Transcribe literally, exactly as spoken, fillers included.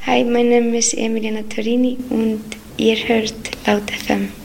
Hi, mein Name ist Emiliana Torini und ihr hört Laut F M.